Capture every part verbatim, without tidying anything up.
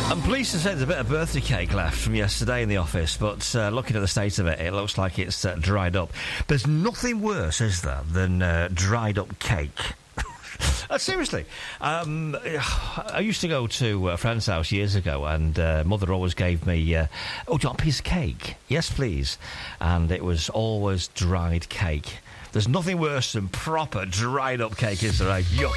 I'm pleased to say there's a bit of birthday cake left from yesterday in the office, but uh, looking at the state of it, it looks like it's uh, dried up. There's nothing worse, is there, than uh, dried up cake? Uh, seriously, um, I used to go to a friend's house years ago, and uh, mother always gave me, uh, oh, do you want a piece of cake? Yes, please. And it was always dried cake. There's nothing worse than proper dried up cake, is there? Right? Yuck.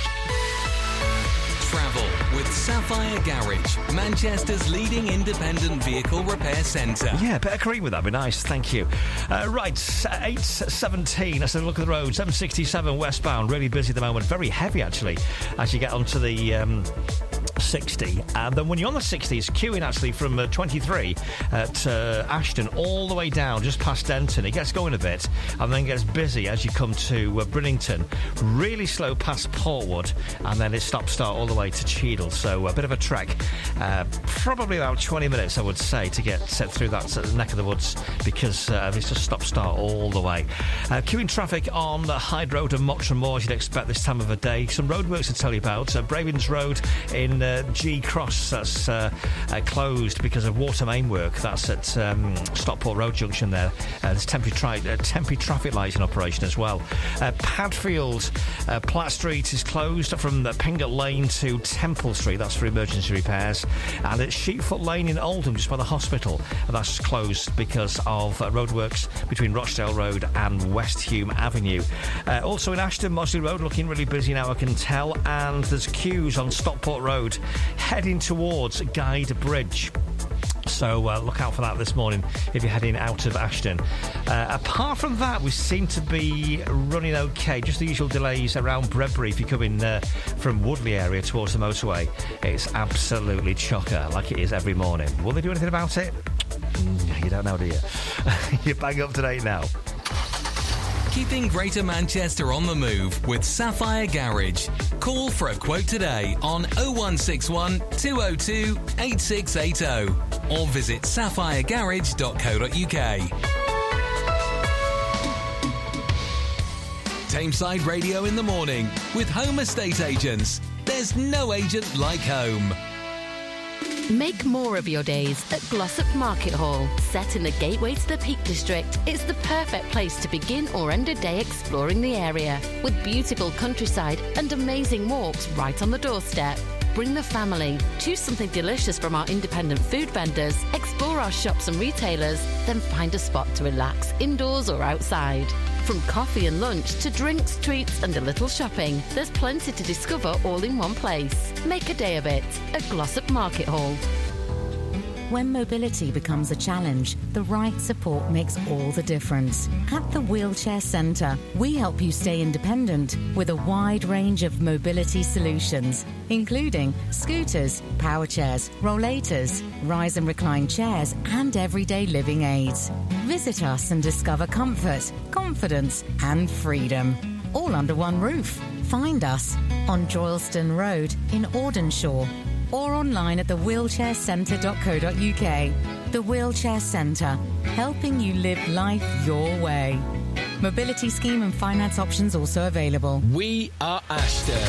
Travel with Sapphire Garage, Manchester's leading independent vehicle repair centre. Yeah, better cream with that, be nice, thank you. Uh, right, eight seventeen, let's have a look at the road. seven sixty-seven westbound, really busy at the moment, very heavy actually, as you get onto the um, sixty. And then when you're on the sixty, it's queuing actually from uh, twenty-three at uh, Ashton all the way down, just past Denton. It gets going a bit, and then gets busy as you come to uh, Brinnington. Really slow past Portwood, and then it stop-start all the way to Cheadle, so a bit of a trek. Uh, probably about twenty minutes, I would say, to get set through that uh, neck of the woods, because uh, it's just stop-start all the way. Uh, queuing traffic on uh, Hyde Road and Mottram Moor, as you'd expect this time of the day. Some roadworks to tell you about. Uh, Bravins Road in uh, G Cross, that's uh, uh, closed because of water main work. That's at um, Stockport Road Junction there. Uh, there's temporary, tri- uh, temporary traffic lights in operation as well. Uh, Padfield, uh, Platt Street is closed from the Pingott Lane to Temple Street, that's for emergency repairs. And at Sheepfoot Lane in Oldham, just by the hospital, that's closed because of uh, roadworks between Rochdale Road and West Hume Avenue. Uh, also in Ashton, Mosley Road looking really busy now, I can tell, and there's queues on Stockport Road heading towards Guide Bridge. So uh, look out for that this morning if you're heading out of Ashton. Uh, apart from that, we seem to be running okay. Just the usual delays around Bredbury if you're coming uh, from Woodley area towards the motorway. It's absolutely chocker, like it is every morning. Will they do anything about it? Mm, you don't know, do you? You're bang up to date now. Keeping Greater Manchester on the move with Sapphire Garage. Call for a quote today on oh one six one, two oh two, eight six eight oh or visit sapphire garage dot co dot uk. Tameside Radio in the morning with Home Estate Agents. There's no agent like home. Make more of your days at Glossop Market Hall. Set in the gateway to the Peak District, it's the perfect place to begin or end a day exploring the area. With beautiful countryside and amazing walks right on the doorstep. Bring the family, choose something delicious from our independent food vendors, explore our shops and retailers, then find a spot to relax indoors or outside. From coffee and lunch to drinks, treats and a little shopping, there's plenty to discover all in one place. Make a day of it at Glossop Market Hall. When mobility becomes a challenge, the right support makes all the difference. At the Wheelchair Centre, we help you stay independent with a wide range of mobility solutions, including scooters, power chairs, rollators, rise and recline chairs, and everyday living aids. Visit us and discover comfort, confidence, and freedom, all under one roof. Find us on Droylston Road in Audenshaw, or online at the wheelchair centre dot co dot uk. The Wheelchair Centre, helping you live life your way. Mobility scheme and finance options also available. We are Ashton.